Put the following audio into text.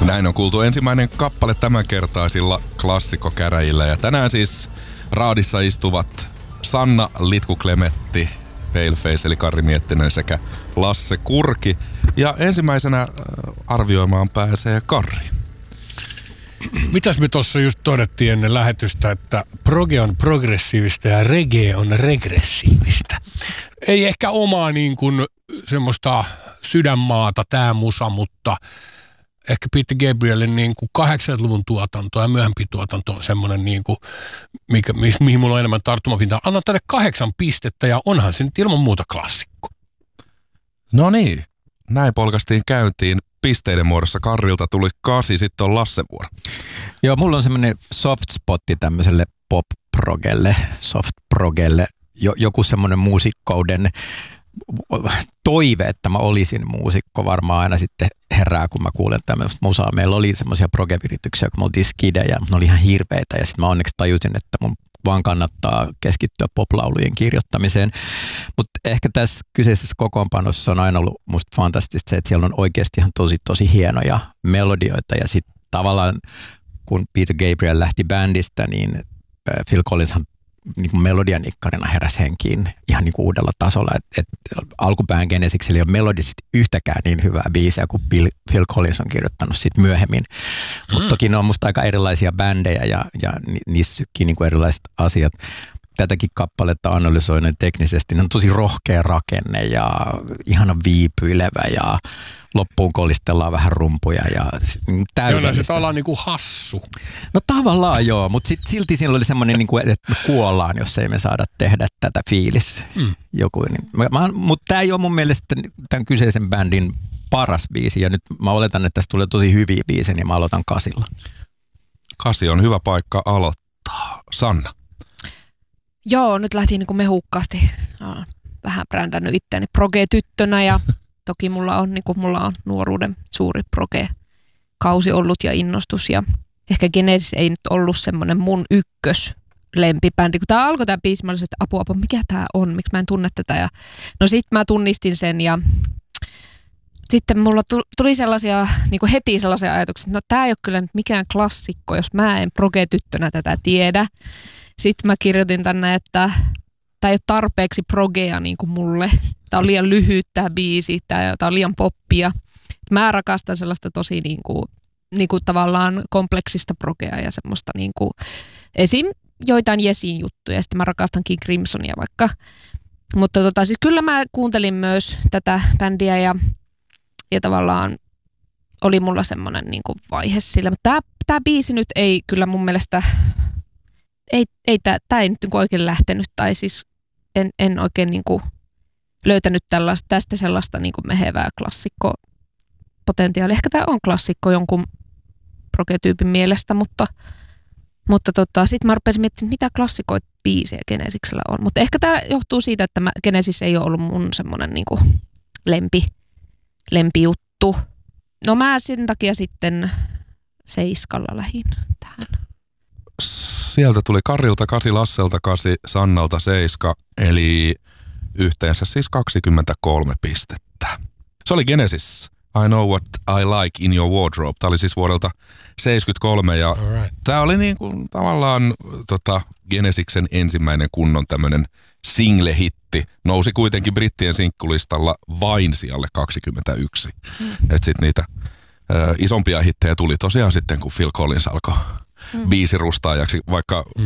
Näin on kuultu ensimmäinen kappale tämänkertaisilla klassikkokäräjillä. Ja tänään siis raadissa istuvat Sanna Litku-Klemetti, Paleface eli Karri Miettinen sekä Lasse Kurki. Ja ensimmäisenä arvioimaan pääsee Karri. Mitäs me tuossa just todettiin ennen lähetystä, että proge on progressiivista ja reggae on regressiivistä. Ei ehkä omaa niin kuin semmoista sydänmaata tää musa, mutta ehkä Peter Gabrielin niin kuin 80-luvun tuotanto ja myöhempi tuotanto on semmoinen, niin kuin, mihin mulla on enemmän tarttumapintaa. Annan tälle 8 pistettä ja onhan se nyt ilman muuta klassikko. No niin, näin polkastiin käyntiin. Pisteiden muodossa Karrilta tuli 8, sitten on Lasse vuoro. Joo, mulla on semmoinen soft spotti tämmöiselle pop-progelle, soft-progelle. Joku semmoinen muusikkouden toive, että mä olisin muusikko varmaan aina sitten herää, kun mä kuulen tämmöistä musaa. Meillä oli semmoisia progevirityksiä, kun me oltiin skidejä, ne oli ihan hirveitä ja sitten mä onneksi tajusin, että mun vaan kannattaa keskittyä poplaulujen kirjoittamiseen. Mutta ehkä tässä kyseisessä kokoonpanossa on aina ollut musta fantastista se, että siellä on oikeasti ihan tosi hienoja melodioita ja sitten tavallaan kun Peter Gabriel lähti bändistä, niin Phil Collinshan niin kuin melodian ikkarina heräsi henkiin ihan niin kuin uudella tasolla. Et alkupään Genesiksellä ei ole melodisesti yhtäkään niin hyvää biisiä kuin Phil Collins on kirjoittanut sitten myöhemmin. Mutta toki ne on musta aika erilaisia bändejä ja niissä sykkii niin kuin erilaiset asiat. Tätäkin kappaletta analysoin teknisesti. Ne on tosi rohkea rakenne ja ihana viipyilevä ja loppuun kolistellaan vähän rumpuja ja täydellistä. Joo, se ollaan niinku hassu. No tavallaan joo, mutta silti siinä oli semmoinen, niinku, että me kuollaan, jos ei me saada tehdä tätä fiilis. Mutta tämä ei ole mun mielestä tämän kyseisen bändin paras biisi ja nyt mä oletan, että tästä tulee tosi hyviä biisejä, niin mä aloitan 8. 8 on hyvä paikka aloittaa. Sanna. Joo, nyt lähti niinku mehukkaasti. Vähän brändännyt itseäni proge-tyttönä ja toki mulla on nuoruuden suuri proge-kausi ollut ja innostus. Ja ehkä Genesis ei nyt ollut semmoinen mun ykköslempibändi. Kun tää alkoi tää biisi, mä olisin, että apua, mikä tää on, miksi mä en tunne tätä. Ja no sit mä tunnistin sen ja sitten mulla tuli sellaisia, niin kuin heti sellaisia ajatuksia, että no tää ei ole kyllä nyt mikään klassikko, jos mä en proge-tyttönä tätä tiedä. Sitten mä kirjoitin tänne, että tämä ei ole tarpeeksi progea niin kuin mulle. Tämä on liian lyhyt tämä biisi, tämä on liian poppia. Mä rakastan sellaista tosi niin kuin tavallaan kompleksista progea ja semmoista niin kuin esim. Joitain Yesin juttuja. Sitten mä rakastan King Crimsonia vaikka. Mutta siis kyllä mä kuuntelin myös tätä bändiä ja tavallaan oli mulla semmoinen niin kuin vaihe sillä. Mutta tämä biisi nyt ei kyllä mun mielestä tämä ei nyt oikein lähtenyt, tai siis en oikein niin kuin löytänyt tästä sellaista niin kuin mehevää klassikkopotentiaalia. Ehkä tämä on klassikko jonkun proge-tyypin mielestä, mutta sitten mä rupesin miettimään, mitä klassikoita biisejä Genesiksellä on. Mutta ehkä tämä johtuu siitä, että Genesis ei ole ollut mun semmoinen niin kuin lempijuttu. No mä sen takia sitten 7 lähdin tähän. Sieltä tuli Karrilta 8, Lasselta 8, Sannalta 7, eli yhteensä siis 23 pistettä. Se oli Genesis, I Know What I Like in Your Wardrobe. Tämä oli siis vuodelta 73 ja tämä oli niin kuin tavallaan Genesiksen ensimmäinen kunnon tämmöinen single-hitti. Nousi kuitenkin brittien sinkkulistalla vain sijalle 21. Että sitten niitä isompia hittejä tuli tosiaan sitten, kun Phil Collins alkoi biisirustaajaksi, vaikka